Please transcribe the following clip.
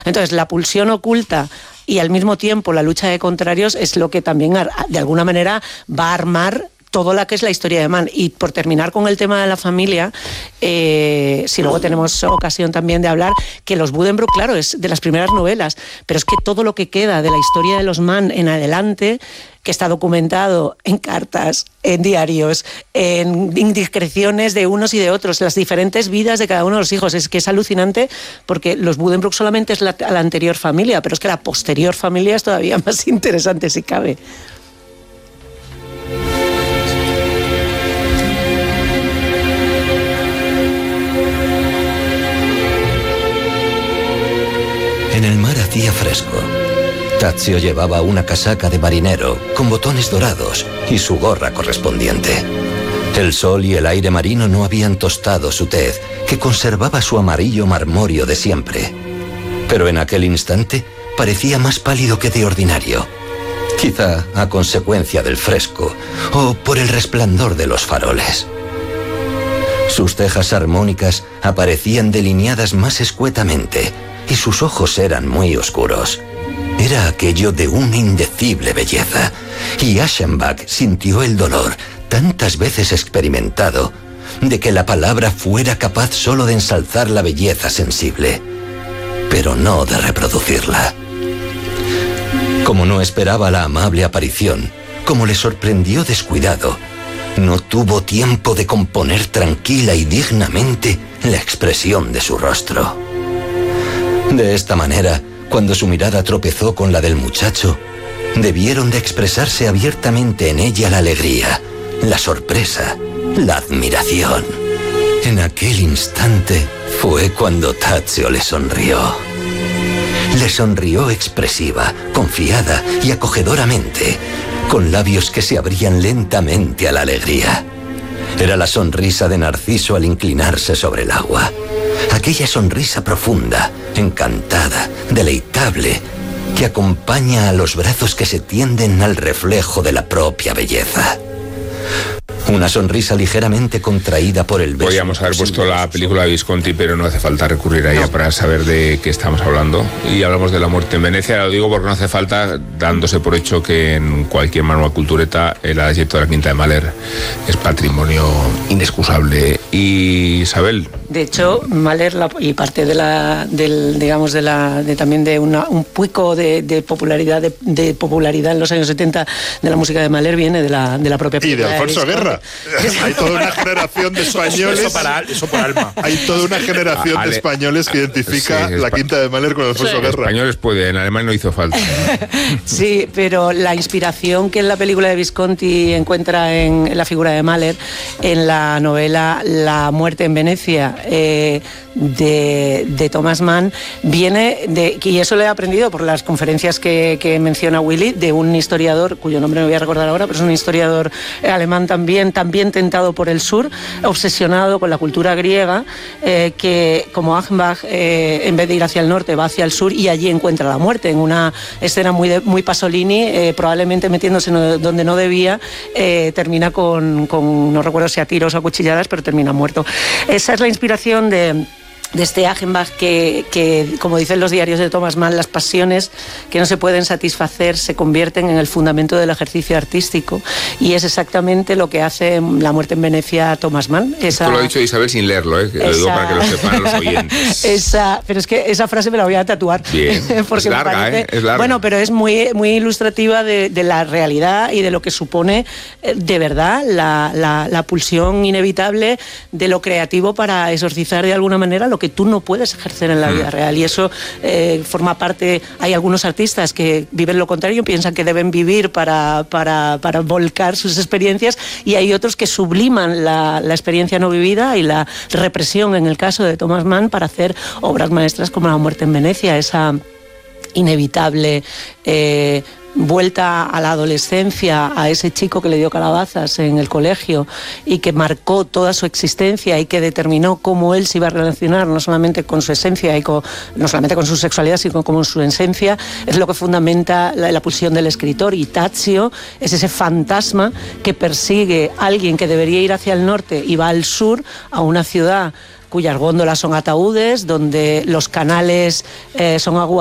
Entonces, la pulsión oculta y al mismo tiempo la lucha de contrarios es lo que también de alguna manera va a armar todo lo que es la historia de Mann. Y por terminar con el tema de la familia, si luego tenemos ocasión también de hablar, que los Buddenbrook, claro, es de las primeras novelas, pero es que todo lo que queda de la historia de los Mann en adelante, que está documentado en cartas, en diarios, en indiscreciones de unos y de otros, las diferentes vidas de cada uno de los hijos, es que es alucinante, porque los Buddenbrook solamente es la anterior familia, pero es que la posterior familia es todavía más interesante si cabe. En el mar hacía fresco. Tadzio llevaba una casaca de marinero con botones dorados y su gorra correspondiente. El sol y el aire marino no habían tostado su tez, que conservaba su amarillo marmóreo de siempre. Pero en aquel instante parecía más pálido que de ordinario. Quizá a consecuencia del fresco o por el resplandor de los faroles. Sus cejas armónicas aparecían delineadas más escuetamente y sus ojos eran muy oscuros. Era aquello de una indecible belleza, y Aschenbach sintió el dolor, tantas veces experimentado, de que la palabra fuera capaz solo de ensalzar la belleza sensible, pero no de reproducirla. Como no esperaba la amable aparición, como le sorprendió descuidado, no tuvo tiempo de componer tranquila y dignamente la expresión de su rostro. De esta manera, cuando su mirada tropezó con la del muchacho, debieron de expresarse abiertamente en ella la alegría, la sorpresa, la admiración. En aquel instante fue cuando Tadzio le sonrió. Le sonrió expresiva, confiada y acogedoramente, con labios que se abrían lentamente a la alegría. Era la sonrisa de Narciso al inclinarse sobre el agua. Aquella sonrisa profunda, encantada, deleitable, que acompaña a los brazos que se tienden al reflejo de la propia belleza. Una sonrisa ligeramente contraída por el beso. Podríamos haber puesto la película de Visconti, pero no hace falta recurrir a ella para saber de qué estamos hablando. Y hablamos de La muerte en Venecia. Lo digo porque no hace falta, dándose por hecho que en cualquier manual cultureta el adagio de la Quinta de Mahler es patrimonio inexcusable. Y Isabel. De hecho, Mahler y parte de también de un pico de popularidad de popularidad en los años 70 de la música de Mahler viene de la propia película. Y de Alfonso Guerra. Hay toda una generación de españoles. Eso por alma. Hay toda una generación de españoles que identifica la Quinta de Mahler con Alfonso Guerra. Españoles puede, en alemán no hizo falta. Sí, pero la inspiración que en la película de Visconti encuentra en la figura de Mahler, en la novela La muerte en Venecia, de Thomas Mann, viene y eso lo he aprendido por las conferencias que menciona Willy, de un historiador cuyo nombre no voy a recordar ahora, pero es un historiador alemán también tentado por el sur, obsesionado con la cultura griega, que como Aschenbach, en vez de ir hacia el norte, va hacia el sur y allí encuentra la muerte, en una escena muy Pasolini, probablemente metiéndose donde no debía, termina con, no recuerdo si a tiros o a cuchilladas, pero termina muerto. Esa es la inspiración de este Aschenbach que, como dicen los diarios de Thomas Mann, las pasiones que no se pueden satisfacer se convierten en el fundamento del ejercicio artístico, y es exactamente lo que hace La muerte en Venecia Thomas Mann. Esto lo ha dicho Isabel sin leerlo, lo digo para que lo sepan los oyentes. Pero es que esa frase me la voy a tatuar. Bien, porque es larga, parece, es larga. Bueno, pero es muy ilustrativa de la realidad y de lo que supone de verdad la pulsión inevitable de lo creativo para exorcizar de alguna manera lo que tú no puedes ejercer en la vida real, y eso forma parte. Hay algunos artistas que viven lo contrario, piensan que deben vivir para volcar sus experiencias, y hay otros que subliman la experiencia no vivida y la represión, en el caso de Thomas Mann, para hacer obras maestras como La muerte en Venecia, esa inevitable vuelta a la adolescencia, a ese chico que le dio calabazas en el colegio y que marcó toda su existencia y que determinó cómo él se iba a relacionar, no solamente con su esencia y no solamente con su sexualidad, sino con su esencia, es lo que fundamenta la pulsión del escritor. Y Tadzio es ese fantasma que persigue a alguien que debería ir hacia el norte y va al sur, a una ciudad cuyas góndolas son ataúdes, donde los canales son aguas